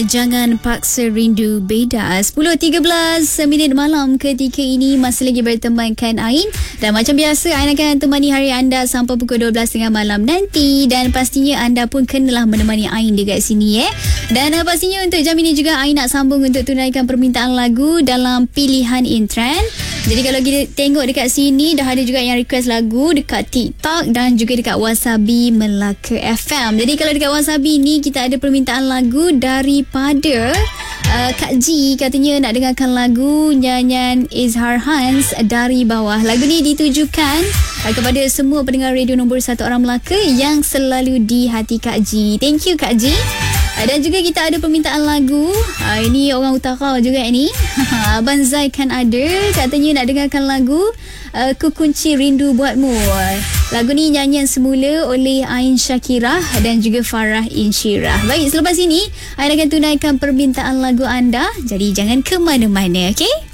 Jangan paksa rindu beda. 10.13 minit malam ketika ini masih lagi bertemankan Ain. Dan macam biasa, Ain akan temani hari anda sampai pukul 12.30 malam nanti. Dan pastinya anda pun kenalah menemani Ain dekat sini Dan pastinya untuk jam ini juga Ain nak sambung untuk tunaikan permintaan lagu dalam pilihan in trend. Jadi kalau kita tengok dekat sini, dah ada juga yang request lagu dekat TikTok dan juga dekat Wasabi Melaka FM. Jadi kalau dekat Wasabi ni, kita ada permintaan lagu daripada Kak G, katanya nak dengarkan lagu nyanyian Izhar Hans Dari Bawah. Lagu ni ditujukan kepada semua pendengar radio nombor 1 orang Melaka yang selalu di hati Kak G. Thank you Kak G. Dan juga kita ada permintaan lagu. Ini orang utara juga ni. Abang Zai kan ada. Katanya nak dengarkan lagu Ku Kunci Rindu Buatmu. Lagu ni nyanyian semula oleh Ain Shakirah dan juga Farah Insyirah. Baik, selepas ini Ain akan tunaikan permintaan lagu anda. Jadi jangan ke mana-mana, okey?